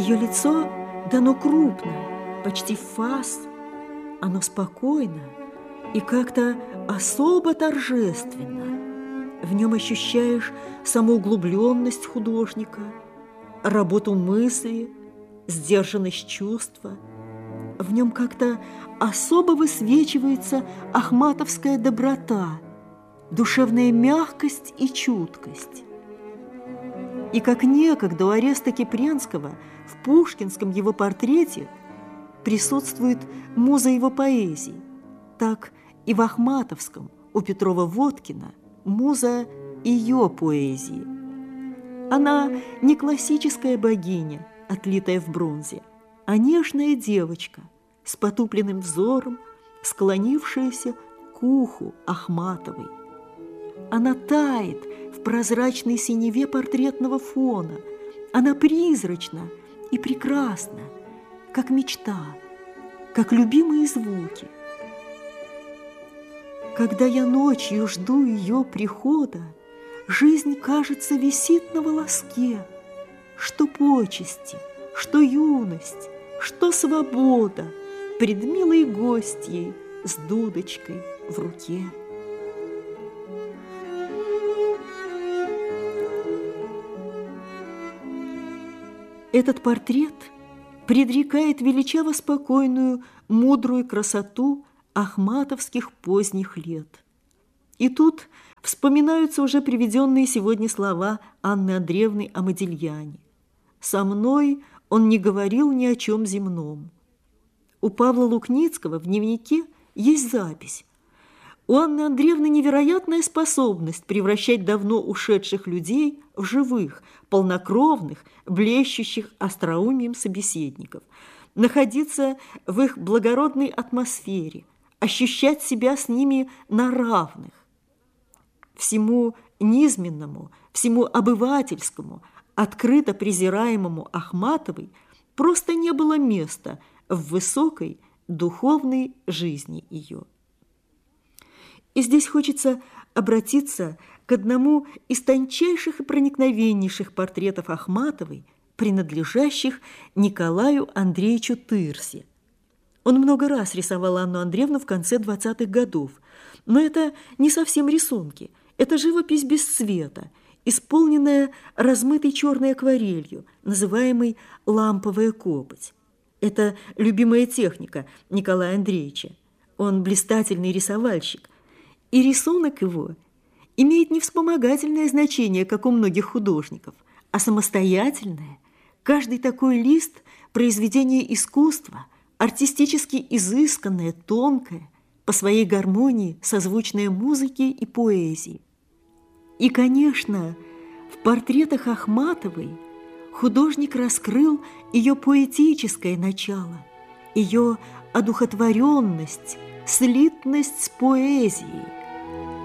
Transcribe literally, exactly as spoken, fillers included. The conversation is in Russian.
Ее лицо дано крупно, почти фас. Оно спокойно и как-то особо торжественно. В нем ощущаешь самоуглубленность художника, работу мысли, сдержанность чувства. В нем как-то особо высвечивается ахматовская доброта, душевная мягкость и чуткость. И как некогда у Ореста Кипренского в пушкинском его портрете присутствует муза его поэзии, так и в ахматовском у Петрова-Водкина муза ее поэзии. Она не классическая богиня, отлитая в бронзе, а нежная девочка с потупленным взором, склонившаяся к уху Ахматовой. Она тает в прозрачной синеве портретного фона. Она призрачна и прекрасна, как мечта, как любимые звуки. Когда я ночью жду ее прихода, жизнь, кажется, висит на волоске. Что почести, что юность, что свобода пред милой гостьей с дудочкой в руке. Этот портрет предрекает величаво спокойную, мудрую красоту ахматовских поздних лет. И тут вспоминаются уже приведенные сегодня слова Анны Андреевны о Модильяне. «Со мной он не говорил ни о чем земном». У Павла Лукницкого в дневнике есть запись. У Анны Андреевны невероятная способность превращать давно ушедших людей в живых, полнокровных, блещущих остроумием собеседников, находиться в их благородной атмосфере, ощущать себя с ними на равных. Всему низменному, всему обывательскому, открыто презираемому Ахматовой просто не было места в высокой духовной жизни ее. И здесь хочется обратиться к одному из тончайших и проникновеннейших портретов Ахматовой, принадлежащих Николаю Андреевичу Тырсе. Он много раз рисовал Анну Андреевну в конце двадцатых годов, но это не совсем рисунки, это живопись без цвета, исполненная размытой черной акварелью, называемой ламповая копоть. Это любимая техника Николая Андреевича. Он блистательный рисовальщик, и рисунок его имеет не вспомогательное значение, как у многих художников, а самостоятельное. Каждый такой лист – произведение искусства, артистически изысканное, тонкое, по своей гармонии созвучное музыке и поэзии. И, конечно, в портретах Ахматовой художник раскрыл ее поэтическое начало, ее одухотворенность, слитность с поэзией.